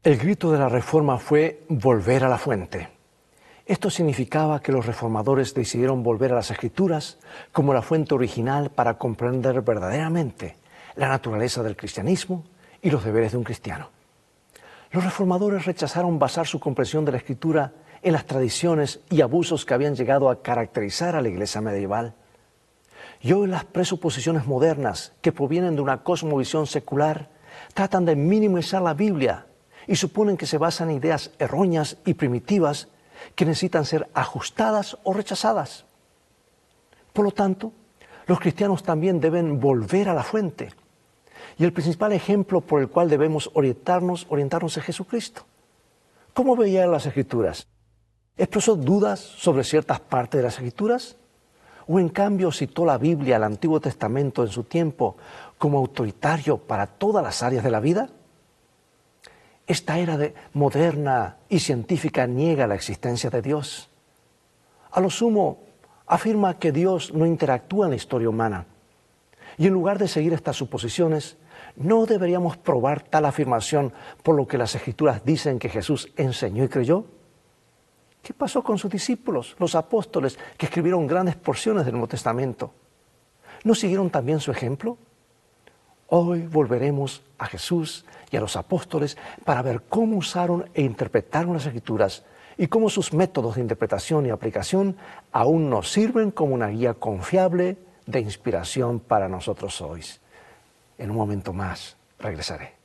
El grito de la Reforma fue volver a la fuente. Esto significaba que los reformadores decidieron volver a las Escrituras como la fuente original para comprender verdaderamente la naturaleza del cristianismo y los deberes de un cristiano. Los reformadores rechazaron basar su comprensión de la Escritura en las tradiciones y abusos que habían llegado a caracterizar a la Iglesia medieval. Y hoy las presuposiciones modernas que provienen de una cosmovisión secular tratan de minimizar la Biblia y suponen que se basan en ideas erróneas y primitivas que necesitan ser ajustadas o rechazadas. Por lo tanto, los cristianos también deben volver a la fuente. Y el principal ejemplo por el cual debemos orientarnos es Jesucristo. ¿Cómo veía las Escrituras? ¿Expresó dudas sobre ciertas partes de las Escrituras? ¿O en cambio citó la Biblia, el Antiguo Testamento en su tiempo, como autoritario para todas las áreas de la vida? Esta era moderna y científica niega la existencia de Dios. A lo sumo, afirma que Dios no interactúa en la historia humana. Y en lugar de seguir estas suposiciones, ¿no deberíamos probar tal afirmación por lo que las Escrituras dicen que Jesús enseñó y creyó? ¿Qué pasó con sus discípulos, los apóstoles, que escribieron grandes porciones del Nuevo Testamento? ¿No siguieron también su ejemplo? Hoy volveremos a Jesús y a los apóstoles para ver cómo usaron e interpretaron las Escrituras y cómo sus métodos de interpretación y aplicación aún nos sirven como una guía confiable de inspiración para nosotros hoy. En un momento más regresaré.